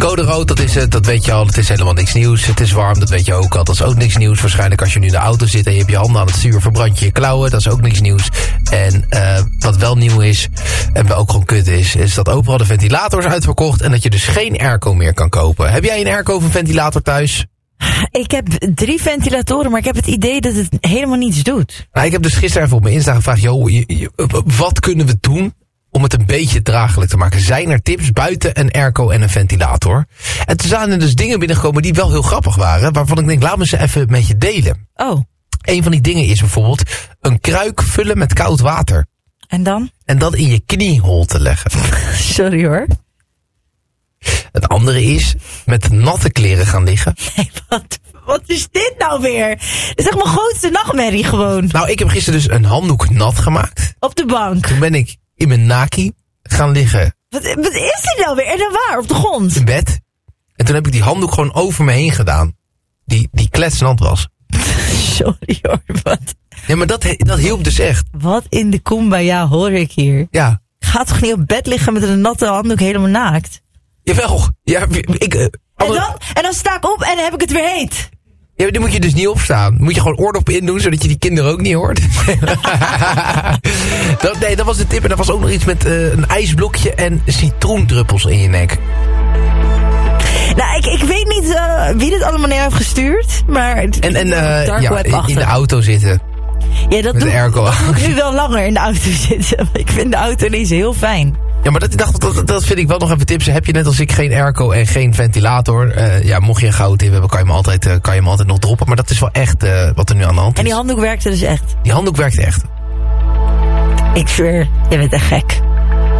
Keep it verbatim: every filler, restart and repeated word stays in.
code rood, dat, is, dat weet je al, het is helemaal niks nieuws. Het is warm, dat weet je ook al, dat is ook niks nieuws. Waarschijnlijk als je nu in de auto zit en je hebt je handen aan het stuur, verbrand je je klauwen, dat is ook niks nieuws. En uh, wat wel nieuw is, en ook gewoon kut is, is dat overal de ventilator is uitverkocht en dat je dus geen airco meer kan kopen. Heb jij een airco of een ventilator thuis? Ik heb drie ventilatoren, maar ik heb het idee dat het helemaal niets doet. Nou, ik heb dus gisteren even op mijn Insta gevraagd, joh, je, je, wat kunnen we doen om het een beetje draaglijk te maken? Zijn er tips buiten een airco en een ventilator? En toen zijn er dus dingen binnengekomen die wel heel grappig waren, waarvan ik denk, laat me ze even met je delen. Oh. Een van die dingen is bijvoorbeeld een kruik vullen met koud water. En dan? En dat in je knieholte leggen. Sorry hoor. Het andere is met natte kleren gaan liggen. Nee, wat, wat is dit nou weer? Dit is echt mijn grootste nachtmerrie gewoon. Nou, ik heb gisteren dus een handdoek nat gemaakt. Op de bank. Toen ben ik in mijn naki gaan liggen. Wat, wat is dit nou weer? En dan waar? Op de grond? In bed. En toen heb ik die handdoek gewoon over me heen gedaan. Die, die kletsnat was. Sorry hoor, wat? Ja, maar dat, dat hielp dus echt. Wat in de kumbaya hoor ik hier? Ja. Ga toch niet op bed liggen met een natte handdoek helemaal naakt? Jawel. Ja, ik, uh, en, dan, en dan sta ik op en dan heb ik het weer heet. Ja, die moet je dus niet opstaan. Moet je gewoon oordop in doen, zodat je die kinderen ook niet hoort. dat, nee, dat was de tip. En dat was ook nog iets met uh, een ijsblokje en citroendruppels in je nek. Nou, ik, ik weet niet uh, wie dit allemaal neer heeft gestuurd, maar... En, en uh, ja, in de auto zitten. Ja, dat met doe, de airco. dat doe ik nu wel langer in de auto zitten. Ik vind de auto ineens heel fijn. Ja, maar dat, dat, dat, dat vind ik wel nog even tips. Heb je net als ik geen airco en geen ventilator. Uh, ja, mocht je een gouden tip hebben, kan je, hem altijd, uh, kan je hem altijd nog droppen. Maar dat is wel echt uh, wat er nu aan de hand is. En die handdoek werkte dus echt? Die handdoek werkte echt. Ik zweer, je bent echt gek.